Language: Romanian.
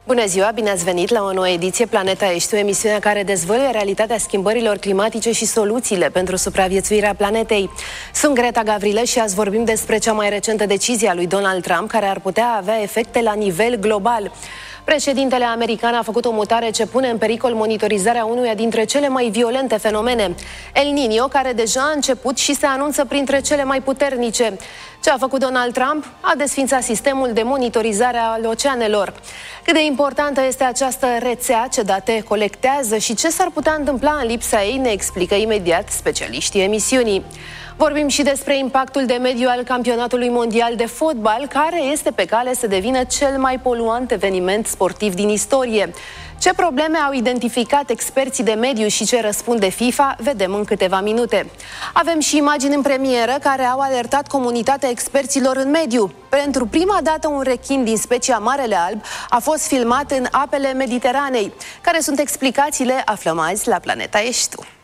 Bună ziua, bine ați venit la o nouă ediție Planeta Ești, o emisiune care dezvăluie realitatea schimbărilor climatice și soluțiile pentru supraviețuirea planetei. Sunt Greta Gavrilă și azi vorbim despre cea mai recentă decizie a lui Donald Trump, care ar putea avea efecte la nivel global. Președintele american a făcut o mutare ce pune în pericol monitorizarea unuia dintre cele mai violente fenomene, El Niño, care deja a început și se anunță printre cele mai puternice. Ce a făcut Donald Trump? A desființat sistemul de monitorizare al oceanelor. Cât de importantă este această rețea, ce date colectează și ce s-ar putea întâmpla în lipsa ei, ne explică imediat specialiștii emisiunii. Vorbim și despre impactul de mediu al campionatului mondial de fotbal, care este pe cale să devină cel mai poluant eveniment sportiv din istorie. Ce probleme au identificat experții de mediu și ce răspunde FIFA, vedem în câteva minute. Avem și imagini în premieră care au alertat comunitatea experților în mediu. Pentru prima dată un rechin din specia Marele Alb a fost filmat în apele Mediteranei. Care sunt explicațiile? Aflăm azi la Planeta Ești Tu.